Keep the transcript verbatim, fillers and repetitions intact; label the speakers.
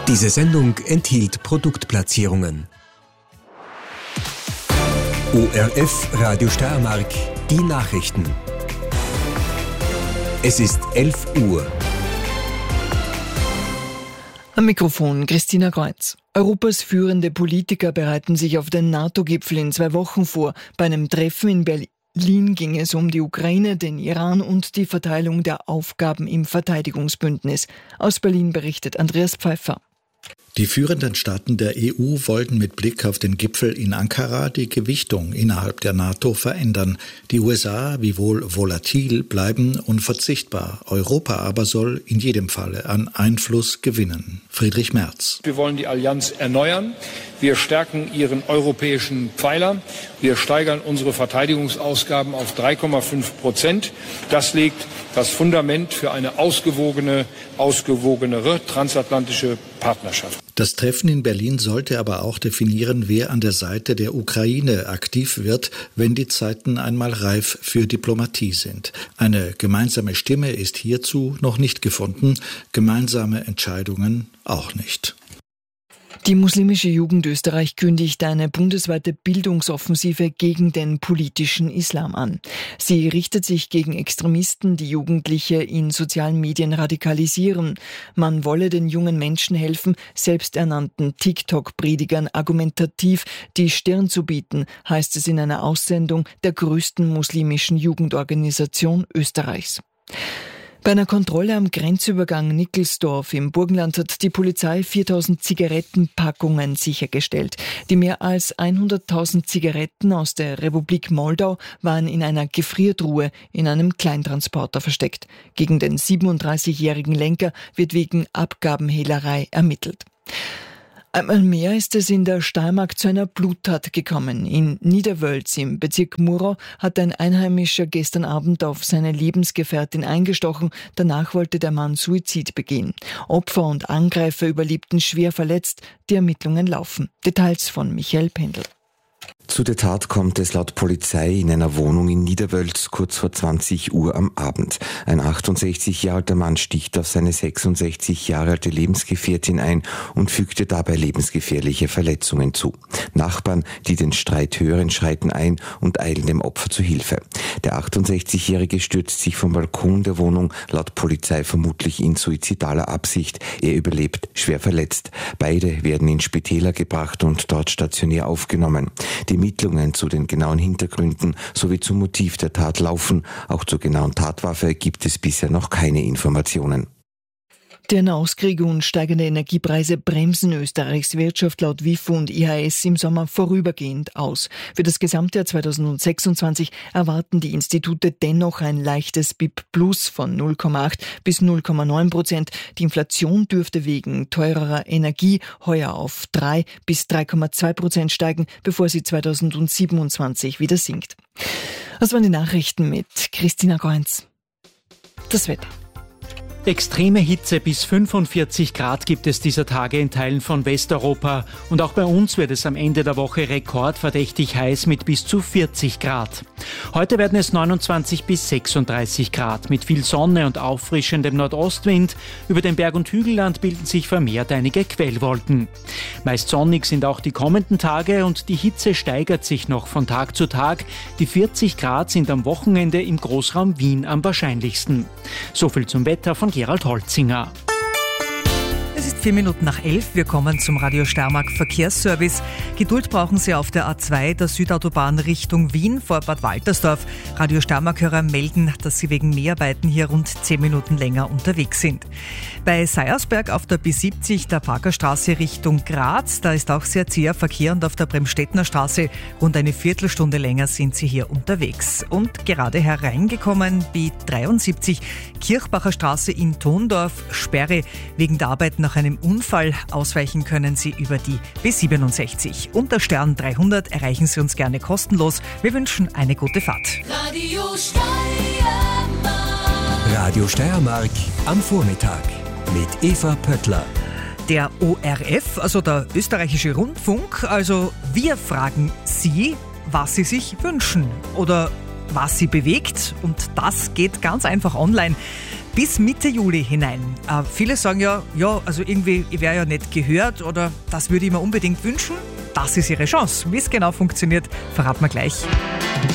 Speaker 1: Diese Sendung enthielt Produktplatzierungen. O R F Radio Steiermark, die Nachrichten. Es ist elf Uhr.
Speaker 2: Am Mikrofon Christina Kreuz. Europas führende Politiker bereiten sich auf den NATO-Gipfel in zwei Wochen vor. Bei einem Treffen in Berlin ging es um die Ukraine, den Iran und die Verteilung der Aufgaben im Verteidigungsbündnis. Aus Berlin berichtet Andreas Pfeiffer.
Speaker 3: Die führenden Staaten der E U wollten mit Blick auf den Gipfel in Ankara die Gewichtung innerhalb der NATO verändern. Die U S A, wiewohl volatil, bleiben unverzichtbar. Europa aber soll in jedem Falle an Einfluss gewinnen. Friedrich Merz.
Speaker 4: Wir wollen die Allianz erneuern. Wir stärken ihren europäischen Pfeiler. Wir steigern unsere Verteidigungsausgaben auf drei Komma fünf Prozent. Das legt das Fundament für eine ausgewogene, ausgewogenere transatlantische Partnerschaft.
Speaker 3: Das Treffen in Berlin sollte aber auch definieren, wer an der Seite der Ukraine aktiv wird, wenn die Zeiten einmal reif für Diplomatie sind. Eine gemeinsame Stimme ist hierzu noch nicht gefunden, gemeinsame Entscheidungen auch nicht.
Speaker 2: Die muslimische Jugend Österreich kündigt eine bundesweite Bildungsoffensive gegen den politischen Islam an. Sie richtet sich gegen Extremisten, die Jugendliche in sozialen Medien radikalisieren. Man wolle den jungen Menschen helfen, selbsternannten TikTok-Predigern argumentativ die Stirn zu bieten, heißt es in einer Aussendung der größten muslimischen Jugendorganisation Österreichs. Bei einer Kontrolle am Grenzübergang Nickelsdorf im Burgenland hat die Polizei viertausend Zigarettenpackungen sichergestellt. Die mehr als hunderttausend Zigaretten aus der Republik Moldau waren in einer Gefriertruhe in einem Kleintransporter versteckt. Gegen den siebenunddreißigjährigen Lenker wird wegen Abgabenhehlerei ermittelt. Einmal mehr ist es in der Steiermark zu einer Bluttat gekommen. In Niederwölz im Bezirk Murau hat ein Einheimischer gestern Abend auf seine Lebensgefährtin eingestochen. Danach wollte der Mann Suizid begehen. Opfer und Angreifer überlebten schwer verletzt. Die Ermittlungen laufen. Details von Michael Pendl.
Speaker 5: Zu der Tat kommt es laut Polizei in einer Wohnung in Niederwölz kurz vor zwanzig Uhr am Abend. Ein achtundsechzig Jahre alter Mann sticht auf seine sechsundsechzig Jahre alte Lebensgefährtin ein und fügte dabei lebensgefährliche Verletzungen zu. Nachbarn, die den Streit hören, schreiten ein und eilen dem Opfer zu Hilfe. Der achtundsechzigjährige stürzt sich vom Balkon der Wohnung, laut Polizei vermutlich in suizidaler Absicht. Er überlebt schwer verletzt. Beide werden in Spitäler gebracht und dort stationär aufgenommen. Die Ermittlungen zu den genauen Hintergründen sowie zum Motiv der Tat laufen. Auch zur genauen Tatwaffe gibt es bisher noch keine Informationen.
Speaker 2: Der Nahostkrieg und steigende Energiepreise bremsen Österreichs Wirtschaft laut W I F O und I H S im Sommer vorübergehend aus. Für das Gesamtjahr zweitausendsechsundzwanzig erwarten die Institute dennoch ein leichtes B I P Plus von null Komma acht bis null Komma neun Prozent. Die Inflation dürfte wegen teurerer Energie heuer auf drei bis drei Komma zwei Prozent steigen, bevor sie zweitausendsiebenundzwanzig wieder sinkt. Das waren die Nachrichten mit Christina Kreuz. Das Wetter.
Speaker 6: Extreme Hitze bis fünfundvierzig Grad gibt es dieser Tage in Teilen von Westeuropa. Und auch bei uns wird es am Ende der Woche rekordverdächtig heiß mit bis zu vierzig Grad. Heute werden es neunundzwanzig bis sechsunddreißig Grad mit viel Sonne und auffrischendem Nordostwind. Über dem Berg- und Hügelland bilden sich vermehrt einige Quellwolken. Meist sonnig sind auch die kommenden Tage und die Hitze steigert sich noch von Tag zu Tag. Die vierzig Grad sind am Wochenende im Großraum Wien am wahrscheinlichsten. So viel zum Wetter von Gerald Holzinger.
Speaker 7: Es ist vier Minuten nach elf. Wir kommen zum Radio Steiermark Verkehrsservice. Geduld brauchen Sie auf der A zwei, der Südautobahn Richtung Wien vor Bad Waltersdorf. Radio Steiermark-Hörer melden, dass sie wegen Mehrarbeiten hier rund zehn Minuten länger unterwegs sind. Bei Seiersberg auf der B siebzig, der Parkerstraße Richtung Graz, da ist auch sehr zäher Verkehr und auf der Bremstettner Straße rund eine Viertelstunde länger sind Sie hier unterwegs. Und gerade hereingekommen, B dreiundsiebzig, Kirchbacher Straße in Thondorf, Sperre wegen der Arbeit nach einem Unfall. Ausweichen können Sie über die B siebenundsechzig. Unter Stern dreihundert erreichen Sie uns gerne kostenlos. Wir wünschen eine gute Fahrt.
Speaker 1: Radio Steiermark. Radio Steiermark am Vormittag mit Eva Pöttler.
Speaker 7: Der O R F, also der österreichische Rundfunk, also wir fragen Sie, was Sie sich wünschen oder was Sie bewegt. Und das geht ganz einfach online. bis Mitte Juli hinein. Äh, viele sagen ja, ja, also irgendwie, ich wäre ja nicht gehört oder das würde ich mir unbedingt wünschen. Das ist ihre Chance. Wie es genau funktioniert, verraten wir gleich.